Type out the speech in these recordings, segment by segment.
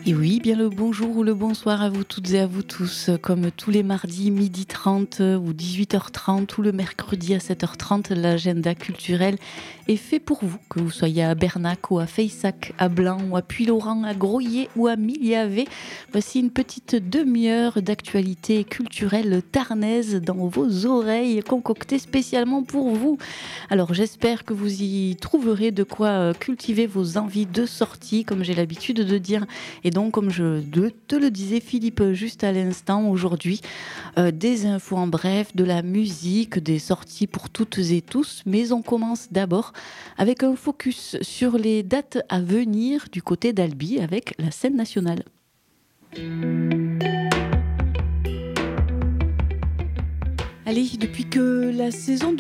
Et oui, bien le bonjour ou le bonsoir à vous toutes et à vous tous. Comme tous les mardis, 12h30 ou 18h30 ou le mercredi à 7h30, l'agenda culturel est fait pour vous. Que vous soyez à Bernac ou à Feyssac, à Blanc ou à Puylaurens, à Groyer ou à Miliavet. Voici une petite demi-heure d'actualité culturelle tarnaise dans vos oreilles, concoctée spécialement pour vous. Alors j'espère que vous y trouverez de quoi cultiver vos envies de sortie, comme j'ai l'habitude de dire. Et donc, comme je te le disais, Philippe, juste à l'instant, aujourd'hui, des infos en bref, de la musique, des sorties pour toutes et tous. Mais on commence d'abord avec un focus sur les dates à venir du côté d'Albi avec la scène nationale. Allez, depuis que la saison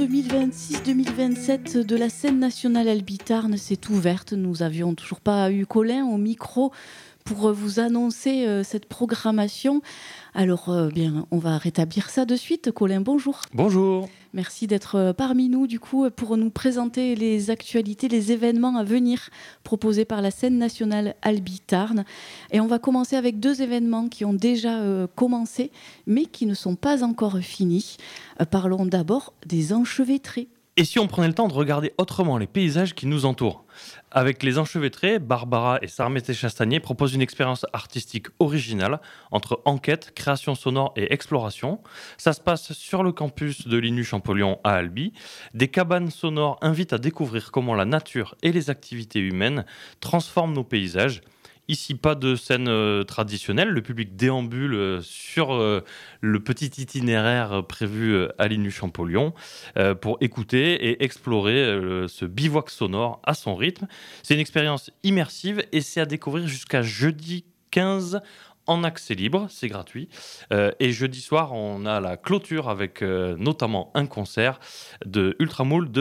2026-2027 de la scène nationale Albi-Tarn s'est ouverte, nous avions toujours pas eu Colin au micro pour vous annoncer cette programmation. Alors, bien, on va rétablir ça de suite. Colin, bonjour. Bonjour. Merci d'être parmi nous, du coup, pour nous présenter les actualités, les événements à venir proposés par la scène nationale Albi-Tarn. Et on va commencer avec deux événements qui ont déjà commencé, mais qui ne sont pas encore finis. Parlons d'abord des enchevêtrés. Et si on prenait le temps de regarder autrement les paysages qui nous entourent ? Avec les enchevêtrés, Barbara et Sarah Mété-Chastanier proposent une expérience artistique originale entre enquête, création sonore et exploration. Ça se passe sur le campus de l'INU Champollion à Albi. Des cabanes sonores invitent à découvrir comment la nature et les activités humaines transforment nos paysages. Ici, pas de scène traditionnelle. Le public déambule sur le petit itinéraire prévu à l'INU Champollion pour écouter et explorer ce bivouac sonore à son rythme. C'est une expérience immersive et c'est à découvrir jusqu'à jeudi 15 en accès libre, c'est gratuit. Et jeudi soir, on a la clôture avec notamment un concert de Ultramoule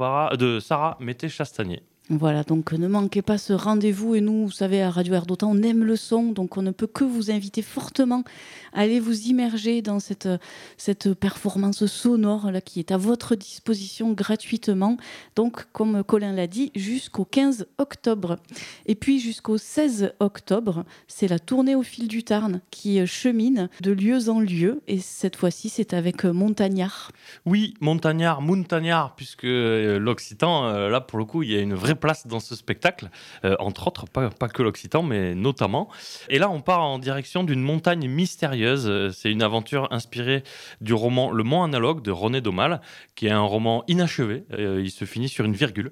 de Sarah Mété-Chastanier. Voilà, donc ne manquez pas ce rendez-vous. Et nous, vous savez, à Radio Air d'Otan, on aime le son, donc on ne peut que vous inviter fortement à aller vous immerger dans cette performance sonore là, qui est à votre disposition gratuitement. Donc, comme Colin l'a dit, jusqu'au 15 octobre. Et puis, jusqu'au 16 octobre, c'est la tournée au fil du Tarn qui chemine de lieu en lieu. Et cette fois-ci, c'est avec Montagnard. Oui, Montagnard, puisque l'occitan, là, pour le coup, il y a une vraie place dans ce spectacle, entre autres, pas que l'occitan, mais notamment. Et là, on part en direction d'une montagne mystérieuse. C'est une aventure inspirée du roman Le Mont Analogue de René Daumal, qui est un roman inachevé. Il se finit sur une virgule.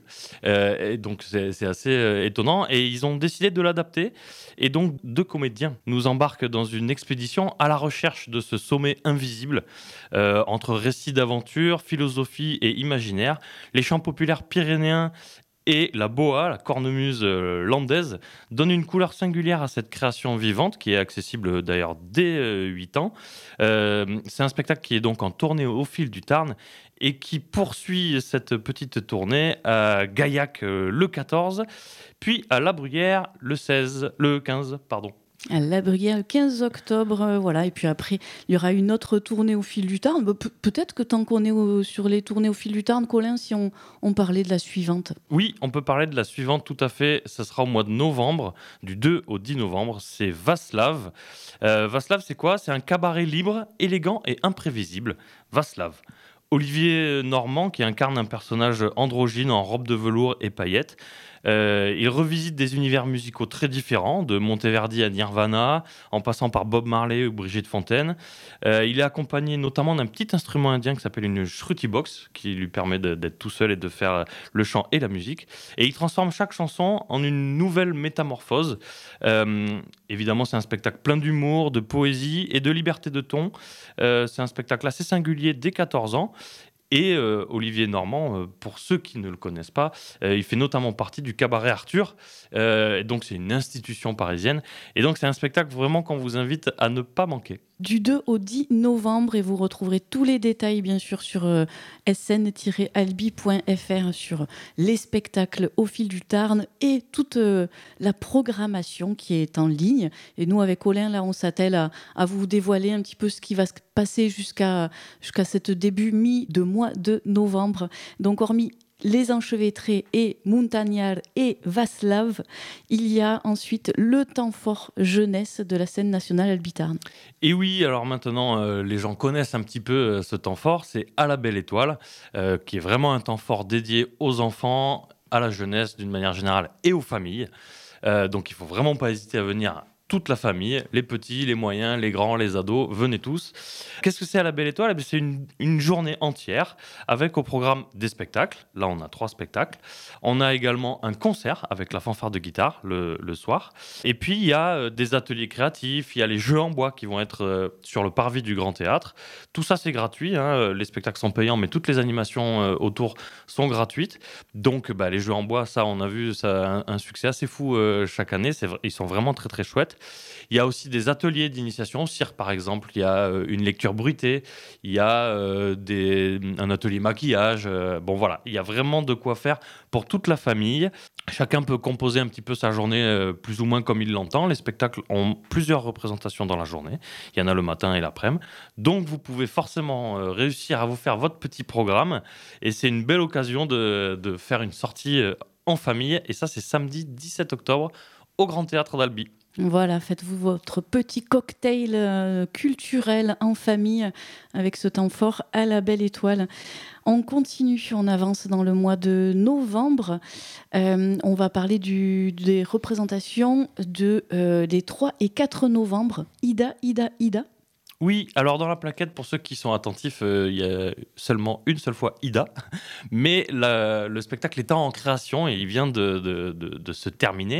Et donc, c'est assez étonnant. Et ils ont décidé de l'adapter. Et donc, deux comédiens nous embarquent dans une expédition à la recherche de ce sommet invisible, entre récits d'aventure, philosophie et imaginaire. Les chants populaires pyrénéens et la boa, la cornemuse landaise, donne une couleur singulière à cette création vivante qui est accessible d'ailleurs dès 8 ans. C'est un spectacle qui est donc en tournée au fil du Tarn et qui poursuit cette petite tournée à Gaillac le 14, puis à La Bruyère le 15, pardon. À La Bruyère, le 15 octobre, voilà. Et puis après, il y aura une autre tournée au fil du Tarn. Peut-être que tant qu'on est sur les tournées au fil du Tarn, Colin, si on parlait de la suivante. Oui, on peut parler de la suivante tout à fait. Ça sera au mois de novembre, du 2 au 10 novembre. C'est Vaslav. Vaslav, c'est quoi ? C'est un cabaret libre, élégant et imprévisible. Vaslav. Olivier Normand, qui incarne un personnage androgyne en robe de velours et paillettes. Il revisite des univers musicaux très différents, de Monteverdi à Nirvana, en passant par Bob Marley ou Brigitte Fontaine. Il est accompagné notamment d'un petit instrument indien qui s'appelle une shruti box, qui lui permet d'être tout seul et de faire le chant et la musique. Et il transforme chaque chanson en une nouvelle métamorphose. Évidemment, c'est un spectacle plein d'humour, de poésie et de liberté de ton. C'est un spectacle assez singulier dès 14 ans. Et Olivier Normand, pour ceux qui ne le connaissent pas, il fait notamment partie du Cabaret Arthur. Donc c'est une institution parisienne. Et donc c'est un spectacle vraiment qu'on vous invite à ne pas manquer. Du 2 au 10 novembre, et vous retrouverez tous les détails bien sûr sur sn-albi.fr, sur les spectacles au fil du Tarn et toute la programmation qui est en ligne. Et nous, avec Colin, là, on s'attelle à vous dévoiler un petit peu ce qui va se passer jusqu'à cette début mi de mois de novembre. Donc hormis les enchevêtrés et Montagnard et Václav, il y a ensuite le temps fort jeunesse de la scène nationale albitarne. Et oui, alors maintenant, les gens connaissent un petit peu ce temps fort, c'est À la Belle Étoile, qui est vraiment un temps fort dédié aux enfants, à la jeunesse d'une manière générale et aux familles. Donc il ne faut vraiment pas hésiter à venir. Toute la famille, les petits, les moyens, les grands, les ados, venez tous. Qu'est-ce que c'est À la Belle Étoile ? C'est une journée entière avec au programme des spectacles. Là, on a 3 spectacles. On a également un concert avec la fanfare de guitare le soir. Et puis, il y a des ateliers créatifs, il y a les jeux en bois qui vont être sur le parvis du Grand Théâtre. Tout ça, c'est gratuit. Les spectacles sont payants, mais toutes les animations autour sont gratuites. Donc, les jeux en bois, ça, on a vu ça un succès assez fou chaque année. Ils sont vraiment très, très chouettes. Il y a aussi des ateliers d'initiation au cirque, par exemple. Il y a une lecture bruitée, il y a un atelier maquillage. Voilà, il y a vraiment de quoi faire pour toute la famille. Chacun peut composer un petit peu sa journée plus ou moins comme il l'entend. Les spectacles ont plusieurs représentations dans la journée. Il y en a le matin et l'après-midi. Donc, vous pouvez forcément réussir à vous faire votre petit programme. Et c'est une belle occasion de faire une sortie en famille. Et ça, c'est samedi 17 octobre au Grand Théâtre d'Albi. Voilà, faites-vous votre petit cocktail culturel en famille avec ce temps fort À la Belle Étoile. On continue, on avance dans le mois de novembre. On va parler des représentations des 3 et 4 novembre. Ida. Oui, alors dans la plaquette, pour ceux qui sont attentifs, il y a seulement une seule fois Ida, mais le spectacle est en création et il vient de se terminer.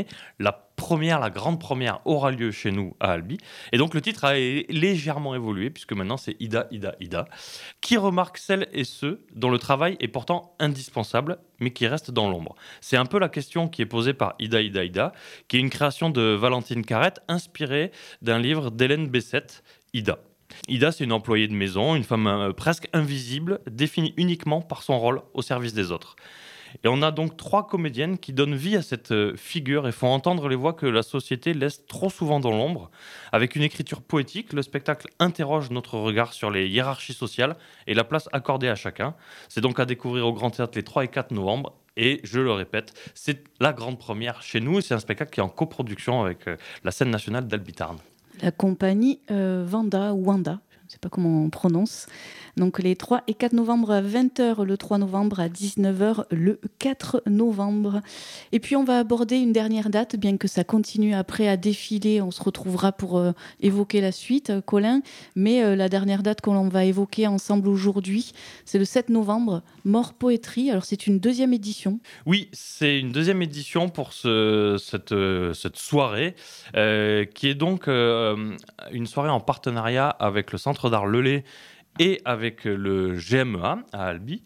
La grande première aura lieu chez nous à Albi. Et donc le titre a légèrement évolué, puisque maintenant c'est Ida, qui remarque celles et ceux dont le travail est pourtant indispensable, mais qui restent dans l'ombre. C'est un peu la question qui est posée par Ida, qui est une création de Valentine Carrette, inspirée d'un livre d'Hélène Bessette, Ida. Ida, c'est une employée de maison, une femme presque invisible, définie uniquement par son rôle au service des autres. Et on a donc 3 comédiennes qui donnent vie à cette figure et font entendre les voix que la société laisse trop souvent dans l'ombre. Avec une écriture poétique, le spectacle interroge notre regard sur les hiérarchies sociales et la place accordée à chacun. C'est donc à découvrir au Grand Théâtre les 3 et 4 novembre. Et je le répète, c'est la grande première chez nous. C'est un spectacle qui est en coproduction avec la scène nationale d'Albi-Tarn. La compagnie Wanda, je ne sais pas comment on prononce. Donc les 3 et 4 novembre à 20h, le 3 novembre à 19h, le 4 novembre. Et puis on va aborder une dernière date, bien que ça continue après à défiler. On se retrouvera pour évoquer la suite, Colin. Mais la dernière date qu'on va évoquer ensemble aujourd'hui, c'est le 7 novembre, Mort Poétrie. Alors c'est une 2e édition. Oui, c'est une 2e édition pour cette soirée, qui est donc une soirée en partenariat avec le Centre d'art Lelay et avec le GMEA à Albi.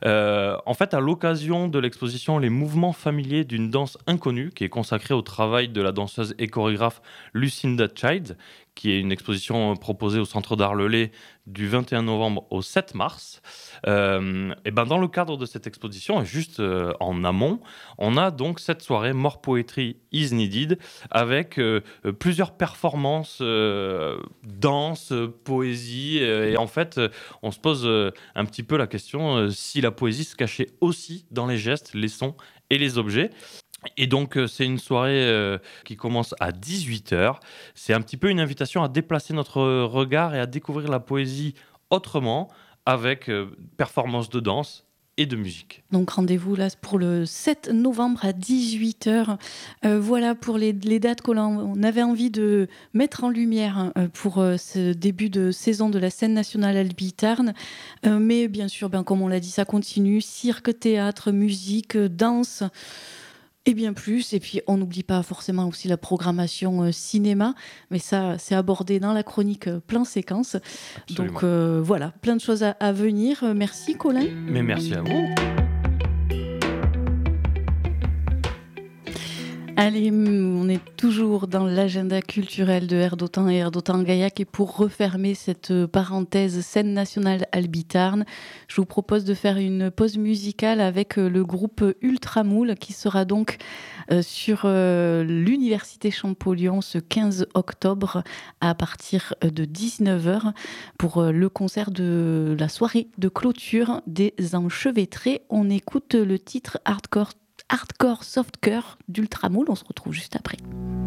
En fait, à l'occasion de l'exposition Les mouvements familiers d'une danse inconnue, qui est consacrée au travail de la danseuse et chorégraphe Lucinda Child, qui est une exposition proposée au Centre d'art Lelay du 21 novembre au 7 mars. Et dans le cadre de cette exposition, et juste en amont, on a donc cette soirée More Poetry is Needed, avec plusieurs performances, danse, poésie, et en fait, on se pose un petit peu la question si la poésie se cachait aussi dans les gestes, les sons et les objets. Et donc, c'est une soirée qui commence à 18h. C'est un petit peu une invitation à déplacer notre regard et à découvrir la poésie autrement, avec performance de danse et de musique. Donc rendez-vous là pour le 7 novembre à 18h. Voilà pour les dates qu'on avait envie de mettre en lumière pour ce début de saison de la scène nationale Albi-Tarn. Mais bien sûr, comme on l'a dit, ça continue. Cirque, théâtre, musique, danse... et bien plus. Et puis, on n'oublie pas forcément aussi la programmation cinéma, mais ça, c'est abordé dans la chronique plan séquence. Absolument. Donc voilà, plein de choses à venir. Merci Colin. Mais merci à vous. Allez, on est toujours dans l'agenda culturel de Erdotan et Erdotan Gaillac. Et pour refermer cette parenthèse scène nationale Albitarn, je vous propose de faire une pause musicale avec le groupe Ultramoule qui sera donc sur l'Université Champollion ce 15 octobre à partir de 19h pour le concert de la soirée de clôture des Enchevêtrés. On écoute le titre Hardcore Softcore d'Ultramoule. On se retrouve juste après.